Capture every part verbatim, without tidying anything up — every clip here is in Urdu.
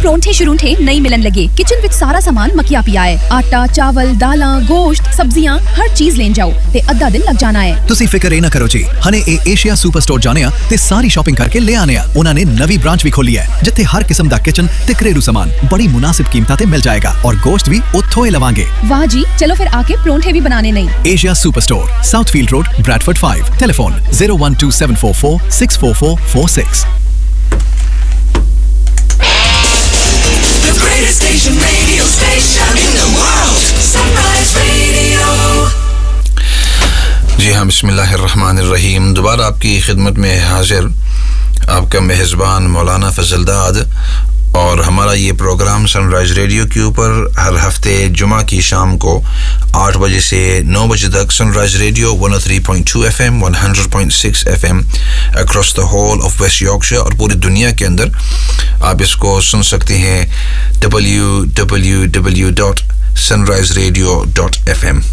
ਪਰੌਂਠੇ ਸ਼ਰੂੰਠੇ ਨਹੀਂ ਮਿਲਣ ਲੱਗੇ ਕਿਚਨ ਵਿੱਚ ਸਾਰਾ ਸਾਮਾਨ ਮੱਕਿਆ ਪਿਆ ਹੈ ਆਟਾ ਚਾਵਲ ਦਾਲਾਂ ਗੋਸ਼ਤ ਸਬਜ਼ੀਆਂ ਹਰ ਚੀਜ਼ ਲੈਣ ਜਾਓ ਤੇ ਅੱਧਾ ਦਿਨ ਲੱਗ ਜਾਣਾ ਹੈ ਤੁਸੀਂ ਫਿਕਰ ਇਹ ਨਾ ਕਰੋ ਜੀ ਹਨੇ ਇਹ ਏਸ਼ੀਆ ਸੁਪਰ ਸਟੋਰ ਜਾਣੇ ਆ ਤੇ ਸਾਰੀ ਸ਼ਾਪਿੰਗ ਕਰਕੇ ਲੈ ਆਨੇ ਆ ਉਹਨਾਂ ਨੇ ਨਵੀਂ ਬ੍ਰਾਂਚ ਵੀ ਖੋਲੀ ਹੈ ਜਿੱਥੇ ਹਰ ਕਿਸਮ ਦਾ ਕਿਚਨ ਤੇ ਘਰੇਲੂ ਸਾਮਾਨ ਬੜੀ ਮੁਨਾਸਿਬ ਕੀਮਤਾਂ ਤੇ ਮਿਲ ਜਾਏਗਾ ਔਰ ਗੋਸ਼ਤ ਵੀ ਉੱਥੋਂ ਹੀ ਲਵਾਂਗੇ ਵਾਹ ਜੀ ਚਲੋ ਫਿਰ ਆਕੇ ਪਰੌਂਠੇ ਵੀ ਬਣਾਣੇ ਨਹੀਂ Asia super store ਸਾਊਥਫੀਲਡ road Bradford five telephone zero one two seven four four six four four four six The greatest station, radio station in the world, Sunrise Radio. जी हाँ बिस्मिल्लाहिर्रहमानिर्रहीम दोबारा आपकी खिदमत में हाजिर आपका मेज़बान मौलाना फजलदाद और हमारा ये प्रोग्राम सनराइज़ रेडियो के ऊपर हर हफ्ते जुमा की शाम को आठ बजे से नौ बजे तक sunrise radio one oh three point two F M one hundred point six F M across the whole of West Yorkshire और पूरी दुनिया के अंदर आप इसको सुन सकते हैं w w w dot sunrise radio dot f m।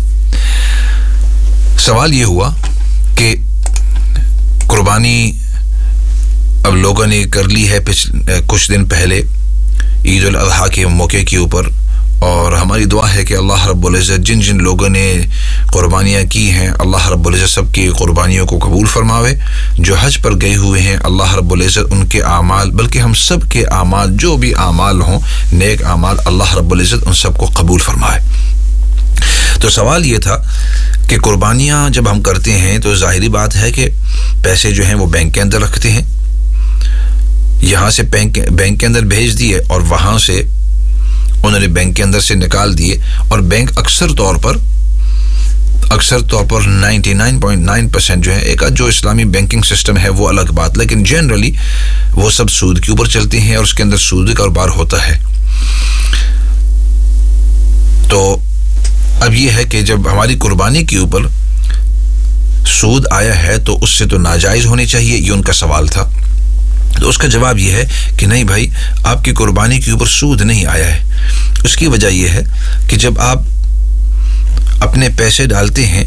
सवाल ये हुआ कि कुर्बानी अब लोगों ने कर ली है कुछ दिन पहले ईद उल अज़हा के मौके के ऊपर और हमारी दुआ है कि अल्लाह रब्बुल इज़्ज़त जिन जिन लोगों ने कुर्बानियाँ की हैं अल्लाह रब्बुल इज़्ज़त सब की कुर्बानियों को कबूल फरमावे जो हज पर गए हुए हैं अल्लाह रब्बुल इज़्ज़त उनके आमाल बल्कि हम सब के आमाल जो भी आमाल हों नेक आमाल अल्लाह रब्बुल इज़्ज़त उन सब को कबूल फरमाए। तो सवाल ये था कि कुर्बानियाँ जब हम करते हैं तो ज़ाहिरी बात है कि पैसे जो हैं वो बैंक के अंदर रखते हैं यहाँ से बैंक बैंक के अंदर भेज दिए और वहाँ से उन्होंने बैंक के अंदर से निकाल दिए और बैंक अक्सर तौर पर अक्सर तौर पर ninety-nine point nine percent जो है एक जो इस्लामी बैंकिंग सिस्टम है वो अलग बात लेकिन जनरली वो सब सूद के ऊपर चलते हैं और उसके अंदर सूद का कारोबार होता है। तो अब ये है कि जब हमारी कुर्बानी के ऊपर सूद आया है तो उससे तो नाजायज़ होनी चाहिए ये उनका सवाल था। तो उसका जवाब ये है कि नहीं भाई आपकी कुर्बानी के ऊपर सूद नहीं आया है। उसकी वजह यह है कि जब आप अपने पैसे डालते हैं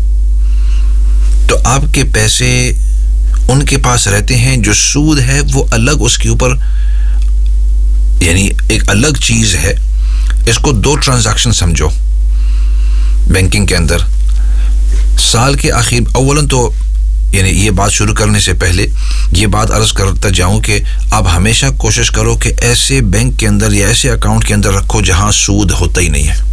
तो आपके पैसे उनके पास रहते हैं जो सूद है वो अलग उसके ऊपर यानी एक अलग चीज़ है। इसको दो ट्रांजैक्शन समझो बैंकिंग के अंदर साल के आखिर अव्वलन तो यानी ये बात शुरू करने से पहले ये बात अर्ज़ करता जाऊं कि आप हमेशा कोशिश करो कि ऐसे बैंक के अंदर या ऐसे अकाउंट के अंदर रखो जहां सूद होता ही नहीं है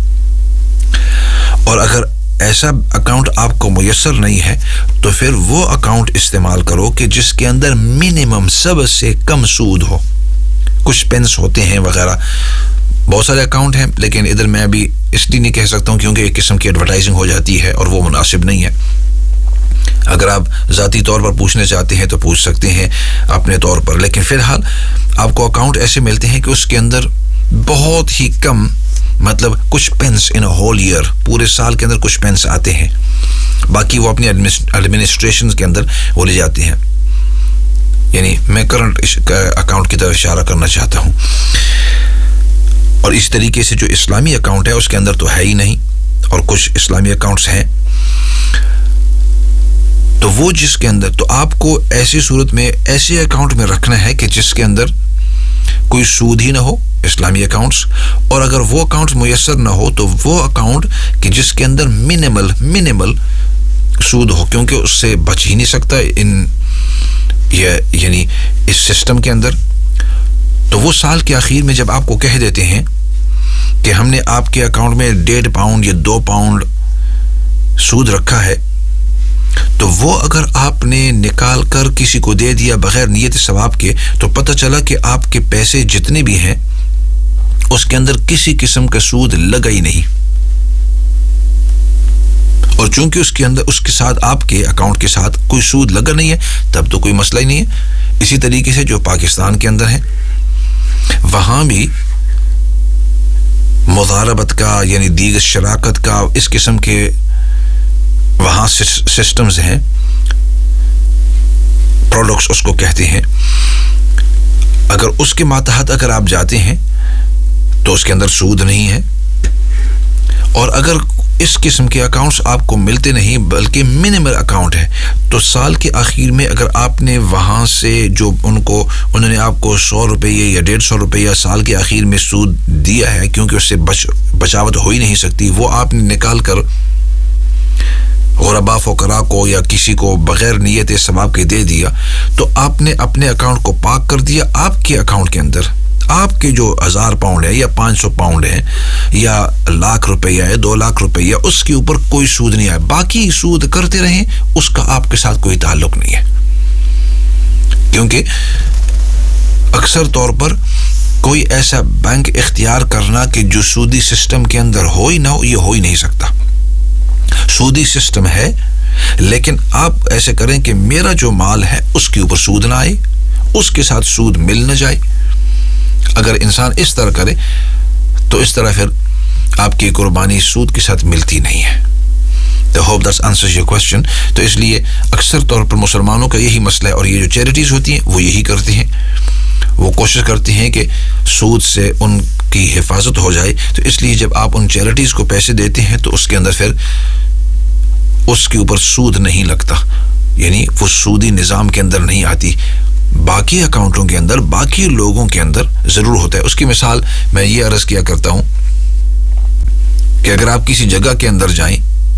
और अगर ऐसा अकाउंट आपको मुयस्सर नहीं है तो फिर वो अकाउंट इस्तेमाल करो कि जिसके अंदर मिनिमम सबसे कम सूद हो। कुछ पेंस होते हैं वगैरह बहुत सारे अकाउंट हैं लेकिन इधर मैं अभी इसलिए नहीं कह सकता हूं क्योंकि एक किस्म की एडवर्टाइजिंग हो जाती है और वो मुनासिब नहीं है। अगर आप ज़ाती तौर पर पूछना चाहते हैं तो पूछ सकते हैं अपने तौर पर लेकिन फ़िलहाल आपको अकाउंट ऐसे मिलते हैं कि उसके अंदर बहुत ही कम मतलब कुछ pens in a whole year पूरे साल के अंदर कुछ पेंस आते हैं बाकी वो अपनी एडमिनिस्ट्रेशन के अंदर वो ले जाते हैं। यानी मैं करंट अकाउंट की तरफ इशारा करना चाहता हूँ और इस तरीके से जो इस्लामी अकाउंट है उसके अंदर तो है ही नहीं और कुछ इस्लामी अकाउंट्स हैं तो वो जिसके अंदर तो आपको ऐसी सूरत में ऐसे अकाउंट में रखना है कि जिसके अंदर कोई सूद ही ना हो इस्लामी अकाउंट्स और अगर वो अकाउंट मुयस्सर ना हो तो वो अकाउंट कि जिसके अंदर मिनिमल मिनिमल सूद हो क्योंकि उससे बच ही नहीं सकता इन ये यानी इस सिस्टम के अंदर। तो वो साल के आखिर में जब आपको कह देते हैं कि हमने आपके अकाउंट में डेढ़ पाउंड या दो पाउंड सूद रखा है तो वो अगर आपने निकाल कर किसी को दे दिया बगैर नियत सवाब के तो पता चला कि आपके पैसे जितने भी हैं उसके अंदर किसी किस्म का सूद लगा ही नहीं और चूंकि उसके अंदर उसके साथ आपके अकाउंट के साथ कोई सूद लगा नहीं है तब तो कोई मसला ही नहीं है। इसी तरीके से जो पाकिस्तान के अंदर है वहाँ भी मुज़ारबत का यानी दीगर शराकत का इस किस्म के वहाँ सिस्टम्स हैं प्रोडक्ट्स उसको कहते हैं। अगर उसके मातहत अगर आप जाते हैं तो उसके अंदर सूद नहीं है और अगर اس قسم کے اکاؤنٹس آپ کو ملتے نہیں بلکہ منیمل اکاؤنٹ ہے. تو سال کے آخر میں اگر آپ نے وہاں سے جو ان کو انہوں نے آپ کو سو روپے یا ڈیڑھ سو روپے یا سال کے آخر میں سود دیا ہے کیونکہ اس سے بچ بچاوٹ ہو ہی نہیں سکتی, وہ آپ نے نکال کر غربا فقراء کو یا کسی کو بغیر نیت ثواب کے دے دیا, تو آپ نے اپنے اکاؤنٹ کو پاک کر دیا. آپ کے اکاؤنٹ کے اندر آپ کے جو ہزار پاؤنڈ ہے یا پانچ سو پاؤنڈ ہے یا لاکھ روپیہ ہے دو لاکھ روپیہ, اس کے اوپر کوئی سود نہیں آیا. باقی سود کرتے رہیں, اس کا آپ کے ساتھ کوئی تعلق نہیں ہے, کیونکہ اکثر طور پر کوئی ایسا بینک اختیار کرنا کہ جو سودی سسٹم کے اندر ہو ہی نہ ہو, یہ ہو ہی نہیں سکتا. سودی سسٹم ہے, لیکن آپ ایسے کریں کہ میرا جو مال ہے اس کے اوپر سود نہ آئے, اس کے ساتھ سود مل نہ جائے. اگر انسان اس طرح کرے تو اس طرح پھر آپ کی قربانی سود کے ساتھ ملتی نہیں ہے. تو hope that's answers your question. تو اس لیے اکثر طور پر مسلمانوں کا یہی مسئلہ ہے, اور یہ جو چیریٹیز ہوتی ہیں وہ یہی کرتی ہیں, وہ کوشش کرتی ہیں کہ سود سے ان کی حفاظت ہو جائے. تو اس لیے جب آپ ان چیریٹیز کو پیسے دیتے ہیں تو اس کے اندر پھر اس کے اوپر سود نہیں لگتا, یعنی وہ سودی نظام کے اندر نہیں آتی. باقی اکاؤنٹوں کے اندر باقی لوگوں کے اندر ضرور ہوتا ہے. اس کی مثال میں یہ عرض کیا کرتا ہوں کہ اگر آپ کسی جگہ کے اندر جائیں,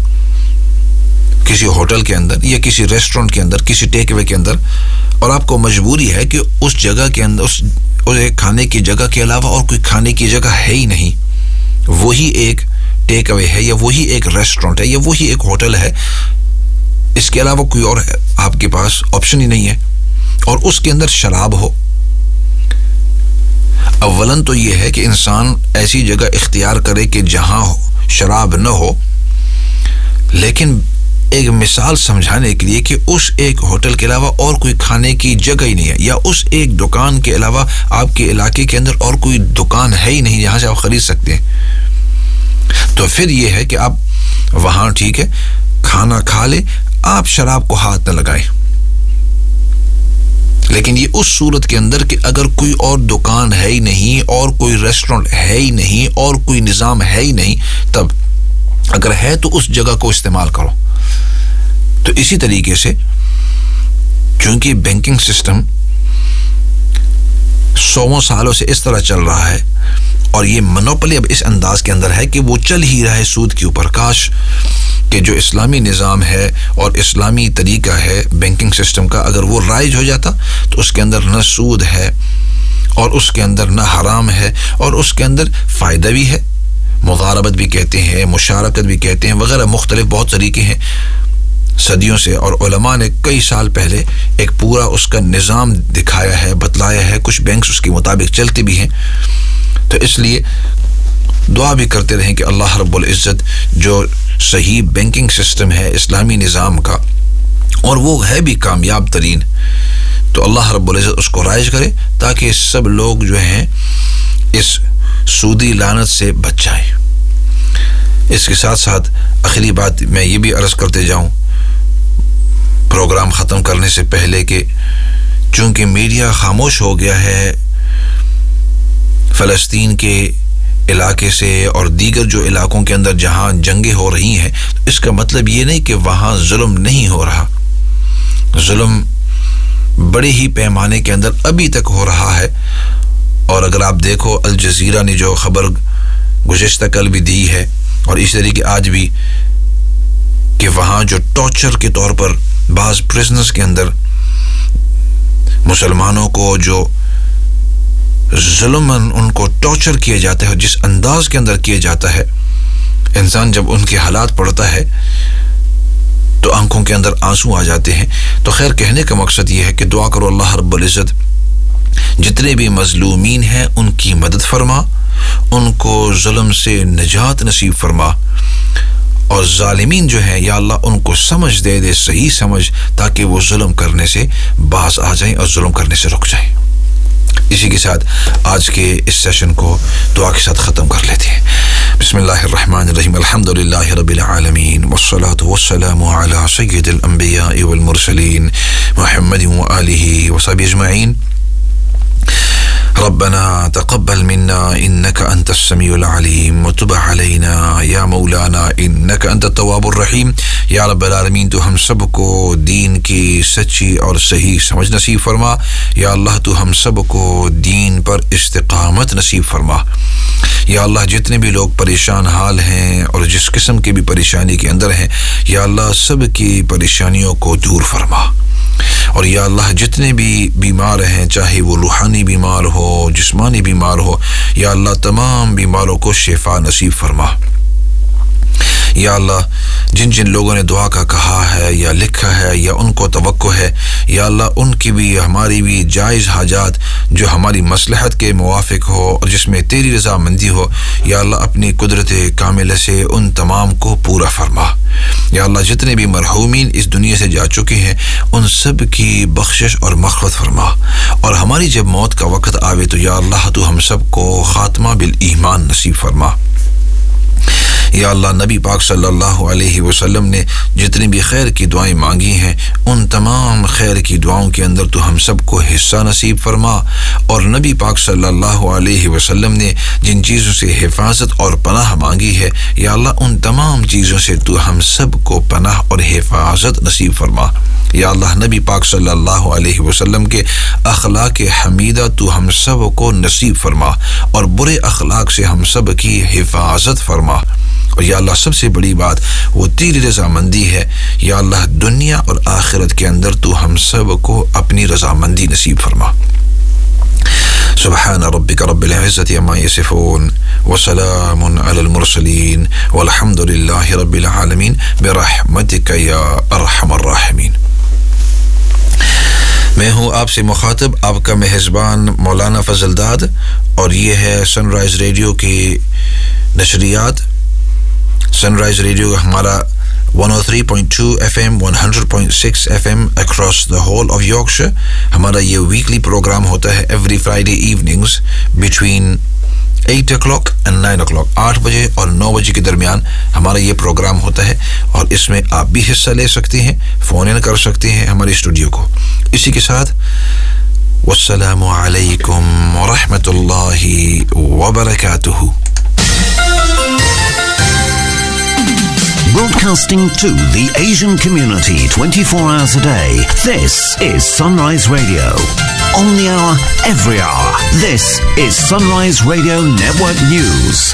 کسی ہوٹل کے اندر یا کسی ریسٹورنٹ کے اندر, کسی ٹیک اوے کے اندر, اور آپ کو مجبوری ہے کہ اس جگہ کے اندر اس کھانے کی جگہ کے علاوہ اور کوئی کھانے کی جگہ ہے ہی نہیں, وہی ایک ٹیک اوے ہے یا وہی ایک ریسٹورنٹ ہے یا وہی ایک ہوٹل ہے, اس کے علاوہ کوئی اور آپ کے پاس آپشن ہی نہیں ہے, اور اس کے اندر شراب ہو. اولاً تو یہ ہے کہ انسان ایسی جگہ اختیار کرے کہ جہاں شراب نہ ہو, لیکن ایک مثال سمجھانے کے لیے کہ اس ایک ہوٹل کے علاوہ اور کوئی کھانے کی جگہ ہی نہیں ہے, یا اس ایک دکان کے علاوہ آپ کے علاقے کے اندر اور کوئی دکان ہے ہی نہیں جہاں سے آپ خرید سکتے ہیں, تو پھر یہ ہے کہ آپ وہاں ٹھیک ہے کھانا کھا لیں, آپ شراب کو ہاتھ نہ لگائیں. لیکن یہ اس صورت کے اندر کہ اگر کوئی اور دکان ہے ہی نہیں, اور کوئی ریسٹورنٹ ہے ہی نہیں, اور کوئی نظام ہے ہی نہیں, تب اگر ہے تو اس جگہ کو استعمال کرو. تو اسی طریقے سے چونکہ بینکنگ سسٹم سووں سالوں سے اس طرح چل رہا ہے, اور یہ منوپلی اب اس انداز کے اندر ہے کہ وہ چل ہی رہا ہے سود کے اوپر. کاش کہ جو اسلامی نظام ہے اور اسلامی طریقہ ہے بینکنگ سسٹم کا, اگر وہ رائج ہو جاتا تو اس کے اندر نہ سود ہے اور اس کے اندر نہ حرام ہے, اور اس کے اندر فائدہ بھی ہے, مضاربت بھی کہتے ہیں, مشارکت بھی کہتے ہیں, وغیرہ مختلف بہت طریقے ہیں صدیوں سے. اور علماء نے کئی سال پہلے ایک پورا اس کا نظام دکھایا ہے, بتلایا ہے, کچھ بینکس اس کے مطابق چلتے بھی ہیں. تو اس لیے دعا بھی کرتے رہیں کہ اللہ رب العزت جو صحیح بینکنگ سسٹم ہے اسلامی نظام کا, اور وہ ہے بھی کامیاب ترین, تو اللہ رب العزت اس کو رائج کرے تاکہ سب لوگ جو ہیں اس سودی لعنت سے بچ جائیں. اس کے ساتھ ساتھ آخری بات میں یہ بھی عرض کرتے جاؤں پروگرام ختم کرنے سے پہلے کہ چونکہ میڈیا خاموش ہو گیا ہے فلسطین کے علاقے سے اور دیگر جو علاقوں کے اندر جہاں جنگیں ہو رہی ہیں, اس کا مطلب یہ نہیں کہ وہاں ظلم نہیں ہو رہا. ظلم بڑے ہی پیمانے کے اندر ابھی تک ہو رہا ہے. اور اگر آپ دیکھو الجزیرہ نے جو خبر گزشتہ کل بھی دی ہے, اور اس طریقے آج بھی, کہ وہاں جو ٹارچر کے طور پر بعض پرزنرز کے اندر مسلمانوں کو جو ظلماً ان کو ٹارچر کیا جاتا ہے, جس انداز کے اندر کیا جاتا ہے, انسان جب ان کے حالات پڑھتا ہے تو آنکھوں کے اندر آنسو آ جاتے ہیں. تو خیر کہنے کا مقصد یہ ہے کہ دعا کرو اللہ رب العزت جتنے بھی مظلومین ہیں ان کی مدد فرما, ان کو ظلم سے نجات نصیب فرما, اور ظالمین جو ہیں یا اللہ ان کو سمجھ دے دے, صحیح سمجھ, تاکہ وہ ظلم کرنے سے باز آ جائیں اور ظلم کرنے سے رک جائیں. اسی کے ساتھ آج کے اس سیشن کو دعا کے ساتھ ختم کر لیتے ہیں. بسم اللہ الرحمن الرحیم, الحمدللہ رب العالمین, والصلاة والسلام علی سید الانبیاء والمرسلین محمد وآلہ وصحبہ اجمعین. ربنا تقبل منا إنك أنت السميع العليم وتب علينا يا مولانا إنك أنت التواب الرحيم. یا رب العالمین تو ہم سب کو دین کی سچی اور صحیح سمجھ نصیب فرما. یا اللہ تو ہم سب کو دین پر استقامت نصیب فرما. یا اللہ جتنے بھی لوگ پریشان حال ہیں اور جس قسم کی بھی پریشانی کے اندر ہیں یا اللہ سب کی پریشانیوں کو دور فرما. اور یا اللہ جتنے بھی بیمار ہیں چاہے وہ روحانی بیمار ہو جسمانی بیمار ہو یا اللہ تمام بیماروں کو شفا نصیب فرما. یا اللہ جن جن لوگوں نے دعا کا کہا ہے یا لکھا ہے یا ان کو توقع ہے یا اللہ ان کی بھی ہماری بھی جائز حاجات جو ہماری مصلحت کے موافق ہو اور جس میں تیری رضا مندی ہو یا اللہ اپنی قدرت کاملہ سے ان تمام کو پورا فرما. یا اللہ جتنے بھی مرحومین اس دنیا سے جا چکے ہیں ان سب کی بخشش اور مغفرت فرما. اور ہماری جب موت کا وقت آوے تو یا اللہ تو ہم سب کو خاتمہ بالایمان نصیب فرما. یا اللہ نبی پاک صلی اللہ علیہ وسلم نے جتنی بھی خیر کی دعائیں مانگی ہیں ان تمام خیر کی دعاؤں کے اندر تو ہم سب کو حصہ نصیب فرما. اور نبی پاک صلی اللہ علیہ وسلم نے جن چیزوں سے حفاظت اور پناہ مانگی ہے یا اللہ ان تمام چیزوں سے تو ہم سب کو پناہ اور حفاظت نصیب فرما. یا اللہ نبی پاک صلی اللہ علیہ وسلم کے اخلاق حمیدہ تو ہم سب کو نصیب فرما اور برے اخلاق سے ہم سب کی حفاظت فرما. اور یا اللہ سب سے بڑی بات وہ تیری رضا مندی ہے. یا اللہ دنیا اور آخرت کے اندر تو ہم سب کو اپنی رضا مندی نصیب فرما. سبحان ربک رب العزة عما یصفون وسلام علی المرسلین والحمد للہ رب العالمین برحمتک یا ارحم الراحمین. میں ہوں آپ سے مخاطب آپ کا میزبان مولانا فضل داد اور یہ ہے سن رائز ریڈیو کی نشریات. سن رائز ریڈیو ہمارا one oh three point two F M, one hundred point six F M across the whole of Yorkshire. ہمارا یہ ویکلی پروگرام ہوتا ہے every Friday evenings between eight o'clock and nine o'clock. آٹھ بجے اور نو بجے کے درمیان ہمارا یہ پروگرام ہوتا ہے اور اس میں آپ بھی حصہ لے سکتے ہیں فون ان کر سکتے ہیں ہمارے اسٹوڈیو کو. اسی کے ساتھ والسلام علیکم ورحمۃ اللہ وبرکاتہ. Broadcasting to the Asian community twenty-four hours a day. This is Sunrise Radio. On the hour, every hour. This is Sunrise Radio Network News.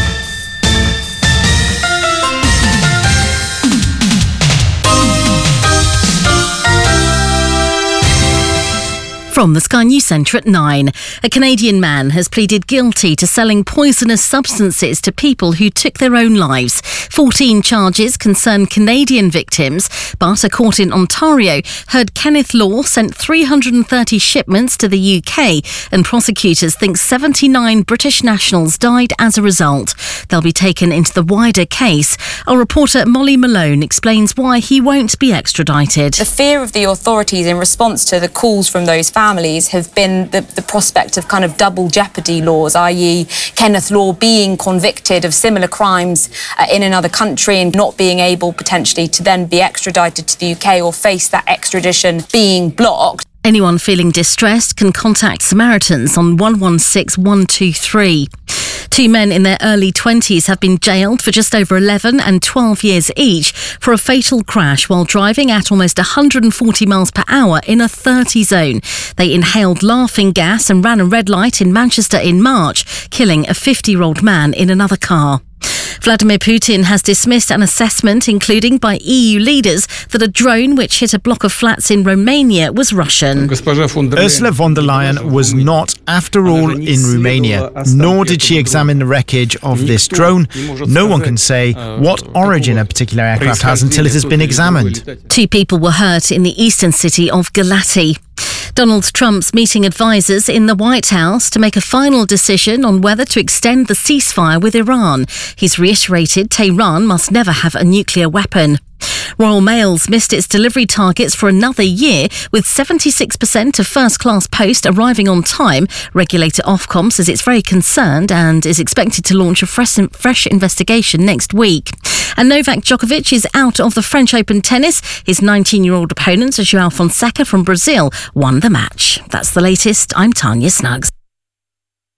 From the Sky News Centre at nine, a Canadian man has pleaded guilty to selling poisonous substances to people who took their own lives. fourteen charges concern Canadian victims, but a court in Ontario heard Kenneth Law sent three hundred thirty shipments to the U K, and prosecutors think seventy-nine British nationals died as a result. They'll be taken into the wider case. Our reporter Molly Malone explains why he won't be extradited. The fear of the authorities in response to the calls from those families have been the, the prospect of kind of double jeopardy laws, that is Kenneth Law being convicted of similar crimes uh, in another country and not being able potentially to then be extradited to the U K or face that extradition being blocked. Anyone feeling distressed can contact Samaritans on one one six one two three. Two men in their early twenties have been jailed for just over eleven and twelve years each for a fatal crash while driving at almost one hundred forty miles per hour in a thirty zone. They inhaled laughing gas and ran a red light in Manchester in March, killing a fifty-year-old man in another car. Vladimir Putin has dismissed an assessment, including by E U leaders, that a drone which hit a block of flats in Romania was Russian. Ursula von der Leyen was not, after all, in Romania, nor did she examine the wreckage of this drone. No one can say what origin a particular aircraft has until it has been examined. Two people were hurt in the eastern city of Galati. Donald Trump's meeting advisors in the White House to make a final decision on whether to extend the ceasefire with Iran. He's reiterated Tehran must never have a nuclear weapon. Royal Mail's missed its delivery targets for another year, with seventy-six percent of first-class post arriving on time. Regulator Ofcom says it's very concerned and is expected to launch a fresh, fresh investigation next week. And Novak Djokovic is out of the French Open tennis. His nineteen-year-old opponent, João Fonseca from Brazil, won the match. That's the latest. I'm Tanya Snuggs.